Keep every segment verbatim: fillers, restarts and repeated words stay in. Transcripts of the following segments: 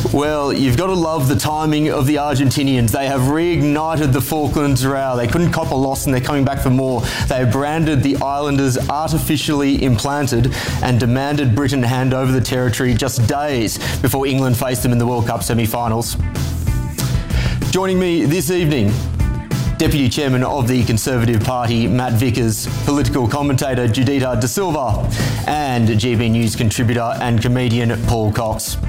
Well, you've got to love the timing of the Argentinians. They have reignited the Falklands row. They couldn't cop a loss and they're coming back for more. They branded the islanders artificially implanted and demanded Britain hand over the territory just days before England faced them in the World Cup semi-finals. Joining me this evening, Deputy Chairman of the Conservative Party, Matt Vickers, political commentator Judita De Silva, and G B News contributor and comedian Paul Cox.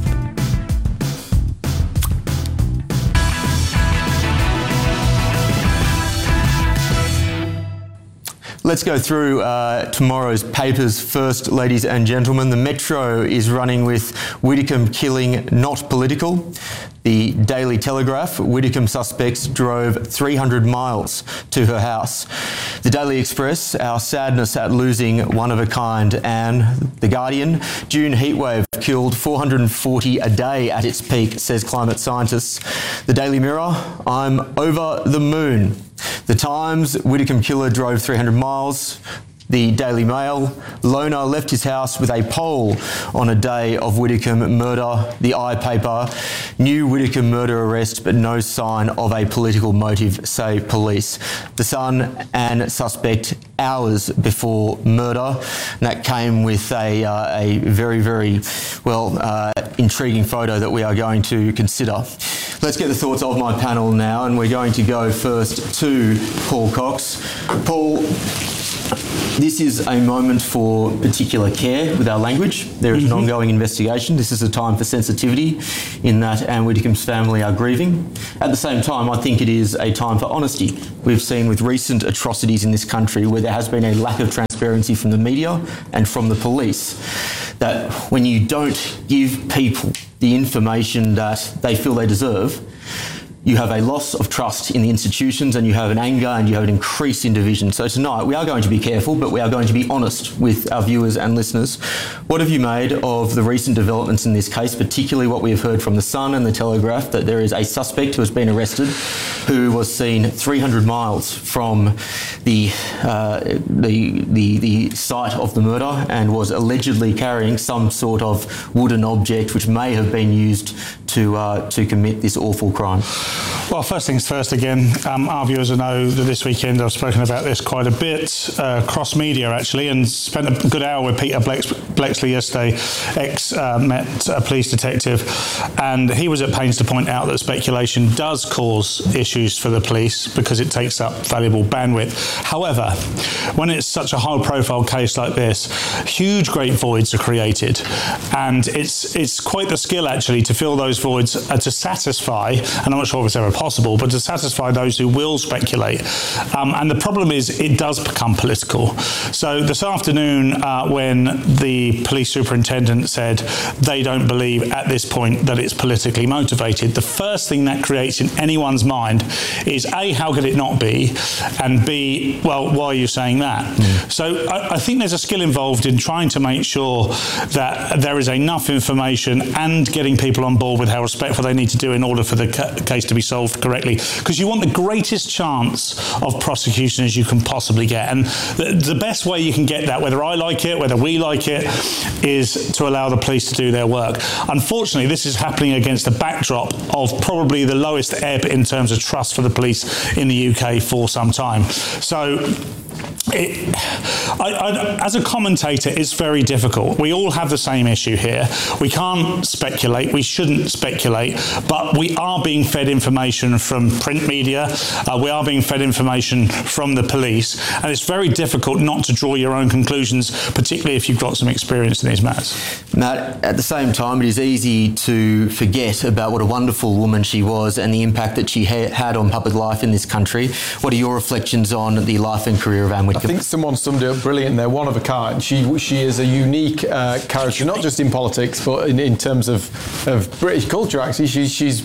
Let's go through uh, tomorrow's papers first, ladies and gentlemen. The Metro is running with Widdicombe killing not political. The Daily Telegraph, Widdicombe suspects drove three hundred miles to her house. The Daily Express, our sadness at losing one of a kind. And The Guardian, June heatwave killed four hundred forty a day at its peak, says climate scientists. The Daily Mirror, I'm over the moon. The Times, Widdicombe killer drove three hundred miles. The Daily Mail, loner left his house with a pole on a day of Widdicombe murder. The I paper, new Widdicombe murder arrest but no sign of a political motive, say police. The Sun, and suspect hours before murder. And that came with a, uh, a very, very, well, uh, intriguing photo that we are going to consider. Let's get the thoughts of my panel now, and we're going to go first to Paul Cox. Paul, this is a moment for particular care with our language. There is mm-hmm. an ongoing investigation. This is a time for sensitivity in that Anne Widdicombe's family are grieving. At the same time, I think it is a time for honesty. We've seen with recent atrocities in this country where there has been a lack of transparency from the media and from the police, that when you don't give people the information that they feel they deserve, you have a loss of trust in the institutions and you have an anger and you have an increase in division. So tonight we are going to be careful, but we are going to be honest with our viewers and listeners. What have you made of the recent developments in this case, particularly what we have heard from The Sun and The Telegraph, that there is a suspect who has been arrested who was seen three hundred miles from the, uh, the, the, the site of the murder and was allegedly carrying some sort of wooden object which may have been used to, uh, to commit this awful crime? Well, first things first again, um, our viewers will know that this weekend I've spoken about this quite a bit, uh, cross-media actually, and spent a good hour with Peter Blex- Blexley yesterday, ex-Met uh, police detective, and he was at pains to point out that speculation does cause issues for the police because it takes up valuable bandwidth. However, when it's such a high-profile case like this, huge great voids are created, and it's it's quite the skill actually to fill those voids uh, to satisfy, and I'm not sure if it's ever possible, but to satisfy those who will speculate. Um, and the problem is it does become political. So this afternoon, uh, when the police superintendent said they don't believe at this point that it's politically motivated, the first thing that creates in anyone's mind is A, how could it not be? And B, well, why are you saying that? Mm. So I, I think there's a skill involved in trying to make sure that there is enough information and getting people on board with how respectful they need to do in order for the ca- case to be solved correctly, because you want the greatest chance of prosecution as you can possibly get. And the, the best way you can get that, whether I like it, whether we like it, is to allow the police to do their work. Unfortunately, this is happening against a backdrop of probably the lowest ebb in terms of trust for the police in the U K for some time. So It, I, I, as a commentator, it's very difficult. We all have the same issue here. We can't speculate. We shouldn't speculate. But we are being fed information from print media. Uh, we are being fed information from the police. And it's very difficult not to draw your own conclusions, particularly if you've got some experience in these matters. Matt, at the same time, it is easy to forget about what a wonderful woman she was and the impact that she ha- had on public life in this country. What are your reflections on the life and career of Anne Widdicombe? I think someone summed it up brilliant there, one of a kind. She she is a unique uh, character, not just in politics, but in, in terms of, of British culture, actually. She, she's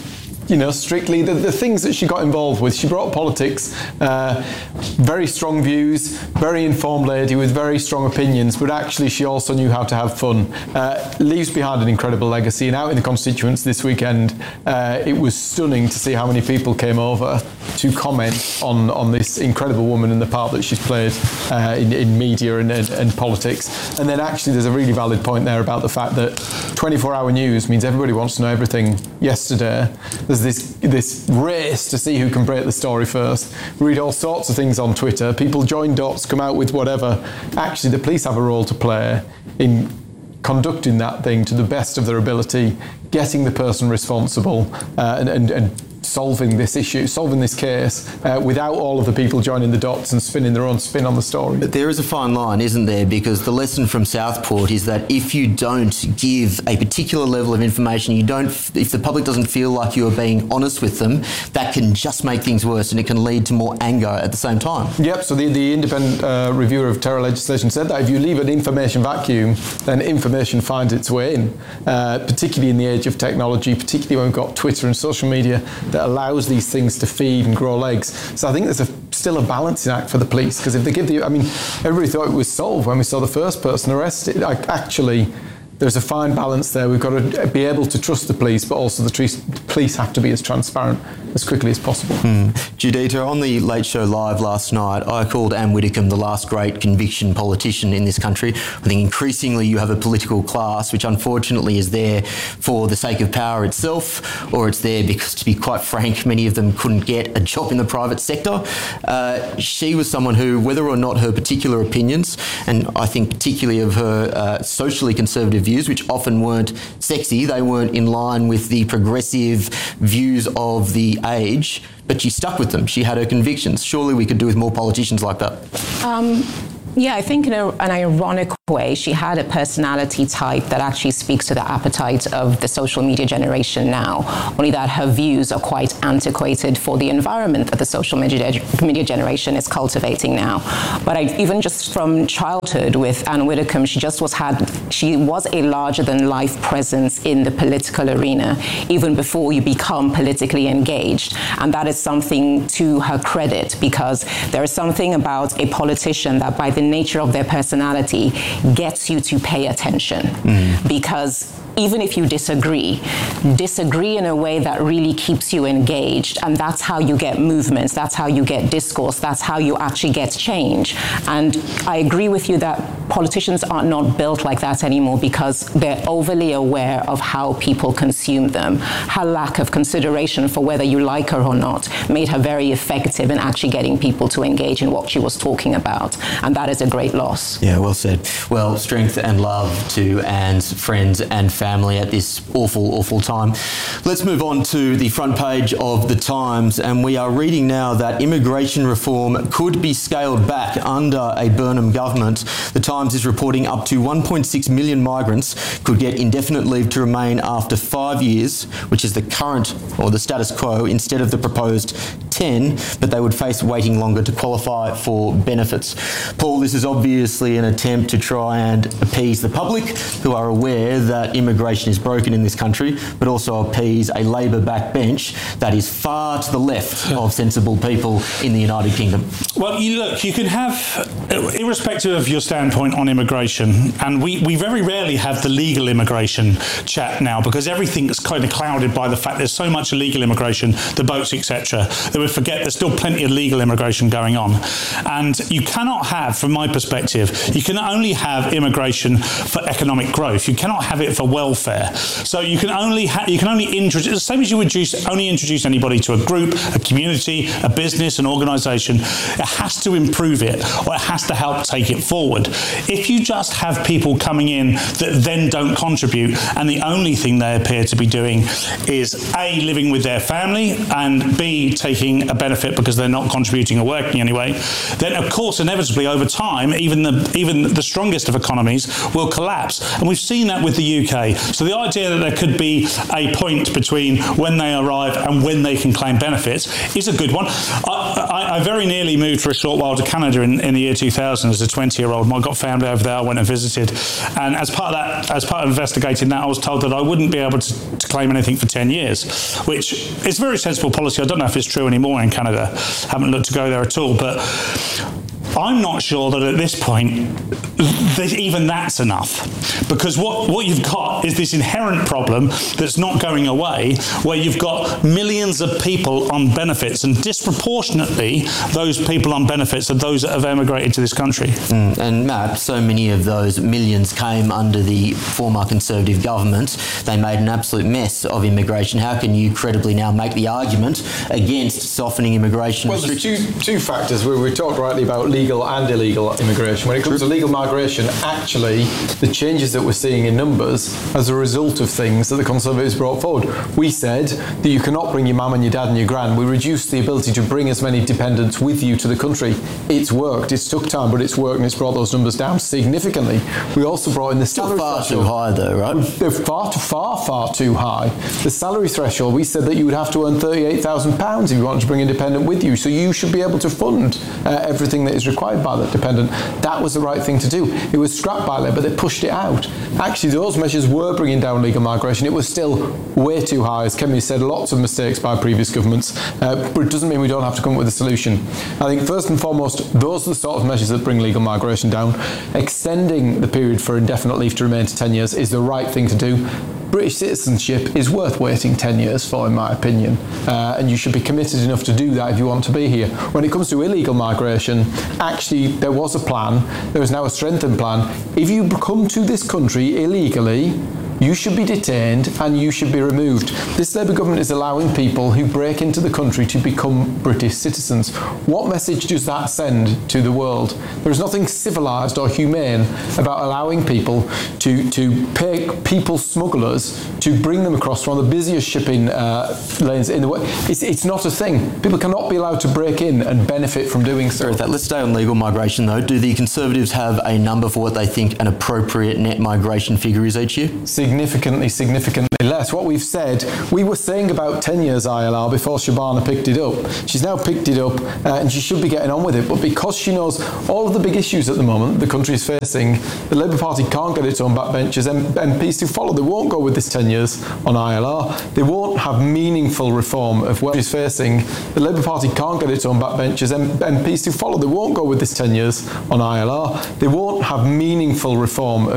you know, strictly the, the things that she got involved with. She brought politics, uh, very strong views, very informed lady with very strong opinions, but actually she also knew how to have fun. Uh, leaves behind an incredible legacy, and out in the constituents this weekend, uh, it was stunning to see how many people came over to comment on, on this incredible woman and the part that she's played uh, in, in media and, and, and politics. And then actually there's a really valid point there about the fact that twenty-four hour news means everybody wants to know everything yesterday. There's this this race to see who can break the story first. Read all sorts of things on Twitter. People join dots, come out with whatever. Actually, the police have a role to play in conducting that thing to the best of their ability, getting the person responsible, uh, and, and, and solving this issue, solving this case, uh, without all of the people joining the dots and spinning their own spin on the story. But there is a fine line, isn't there? Because the lesson from Southport is that if you don't give a particular level of information, you don't, if the public doesn't feel like you are being honest with them, that can just make things worse, and it can lead to more anger at the same time. Yep, so the, the independent uh, reviewer of terror legislation said that if you leave an information vacuum, then information finds its way in, uh, particularly in the age of technology, particularly when we've got Twitter and social media that allows these things to feed and grow legs. So I think there's a, still a balancing act for the police, because if they give the, I mean, everybody thought it was solved when we saw the first person arrested. Like, actually, there's a fine balance there. We've got to be able to trust the police, but also the tre- police have to be as transparent as quickly as possible. Mm. Judita, on the Late Show Live last night, I called Anne Widdecombe the last great conviction politician in this country. I think increasingly you have a political class which unfortunately is there for the sake of power itself, or it's there because, to be quite frank, many of them couldn't get a job in the private sector. Uh, she was someone who, whether or not her particular opinions, and I think particularly of her uh, socially conservative views, which often weren't sexy, they weren't in line with the progressive views of the age, but she stuck with them. She had her convictions. Surely we could do with more politicians like that. Um, yeah, I think in a, an ironic way, she had a personality type that actually speaks to the appetite of the social media generation now, only that her views are quite antiquated for the environment that the social media, media generation is cultivating now. But I, even just from childhood with Anne Widdecombe, she just was had, she was a larger than life presence in the political arena, even before you become politically engaged. And that is something to her credit, because there is something about a politician that by the nature of their personality gets you to pay attention. Mm. Because even if you disagree, disagree in a way that really keeps you engaged. And that's how you get movements, that's how you get discourse, that's how you actually get change. And I agree with you that politicians are not built like that anymore, because they're overly aware of how people consume them. Her lack of consideration for whether you like her or not made her very effective in actually getting people to engage in what she was talking about. And that is a great loss. Yeah, well said. Well, strength and love to Anne's friends and family at this awful, awful time. Let's move on to the front page of The Times, and we are reading now that immigration reform could be scaled back under a Burnham government. The Times is reporting up to one point six million migrants could get indefinite leave to remain after five years, which is the current or the status quo, instead of the proposed ten, but they would face waiting longer to qualify for benefits. Paul, this is obviously an attempt to try and appease the public, who are aware that immigration is broken in this country, but also appease a Labor backbench that is far to the left of sensible people in the United Kingdom. Well, you look, you can have, irrespective of your standpoint on immigration, and we, we very rarely have the legal immigration chat now, because everything's kind of clouded by the fact there's so much illegal immigration, the boats, et cetera, that we forget there's still plenty of legal immigration going on. And you cannot have, from my perspective, you can only have immigration for economic growth. You cannot have it for welfare. So you can only ha- you can only introduce, the same as you would introduce, only introduce anybody to a group, a community, a business, an organisation. It has to improve it, or it has to help take it forward. If you just have people coming in that then don't contribute, and the only thing they appear to be doing is A, living with their family, and B, taking getting a benefit because they're not contributing or working anyway, then of course inevitably over time even the even the strongest of economies will collapse. And we've seen that with the U K. So the idea that there could be a point between when they arrive and when they can claim benefits is a good one. I, I, I very nearly moved for a short while to Canada in, in the year two thousand as a twenty-year-old. I got family over there, I went and visited. And as part of that, as part of investigating that, I was told that I wouldn't be able to, to claim anything for ten years, which is very sensible policy. I don't know if it's true anymore in Canada. Haven't looked to go there at all, but I'm not sure that at this point that even that's enough, because what, what you've got is this inherent problem that's not going away, where you've got millions of people on benefits, and disproportionately those people on benefits are those that have emigrated to this country. Mm. And Matt, so many of those millions came under the former Conservative government. They made an absolute mess of immigration. How can you credibly now make the argument against softening immigration well, restrictions? Well, there's two, two factors. We, we talked rightly about legal and illegal immigration. When it comes to legal migration, actually, the changes that we're seeing in numbers as a result of things that the Conservatives brought forward. We said that you cannot bring your mum and your dad and your gran. We reduced the ability to bring as many dependents with you to the country. It's worked. It's took time, but it's worked, and it's brought those numbers down significantly. We also brought in the salary far threshold. too high, though, right? They're far, too, far, far too high. The salary threshold, we said that you would have to earn thirty-eight thousand pounds if you wanted to bring a dependent with you. So you should be able to fund uh, everything that is required by that dependent. That was the right thing to do. It was scrapped by Labour, but they pushed it out. Actually, those measures were bringing down legal migration. It was still way too high. As Kemi said, lots of mistakes by previous governments, uh, but it doesn't mean we don't have to come up with a solution. I think first and foremost, those are the sort of measures that bring legal migration down. Extending the period for indefinite leave to remain to ten years is the right thing to do. British citizenship is worth waiting ten years for, in my opinion, uh, and you should be committed enough to do that if you want to be here. When it comes to illegal migration, actually there was a plan, there is now a strengthened plan. If you come to this country illegally, you should be detained and you should be removed. This Labour government is allowing people who break into the country to become British citizens. What message does that send to the world? There is nothing civilised or humane about allowing people to, to pay people smugglers to bring them across one of the busiest shipping uh, lanes in the world. It's, it's not a thing. People cannot be allowed to break in and benefit from doing so. Let's stay on legal migration, though. Do the Conservatives have a number for what they think an appropriate net migration figure is each year? Significantly, significantly less. What we've said, we were saying about ten years I L R before Shabana picked it up. She's now picked it up uh, and she should be getting on with it. But because she knows all of the big issues at the moment the country is facing, the Labour Party can't get its own backbenchers, M Ps to follow. They won't go with this ten years on I L R. They won't have meaningful reform of what is facing. The Labour Party can't get its own backbenchers, M Ps to follow. They won't go with this ten years on I L R. They won't have meaningful reform